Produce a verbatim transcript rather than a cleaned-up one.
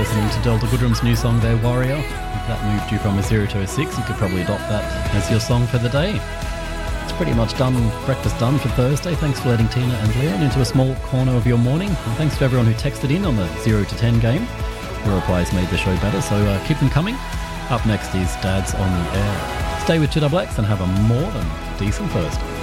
listening to Delta Goodrum's new song there, Warrior. If that moved you from a zero to a six, you could probably adopt that as your song for the day. It's pretty much done, breakfast done for Thursday. Thanks for letting Tina and Leon into a small corner of your morning. And thanks to everyone who texted in on the zero to ten game. Your replies made the show better, so uh, keep them coming. Up next is Dad's on the Air. Stay with two X X and have a more than decent Thursday.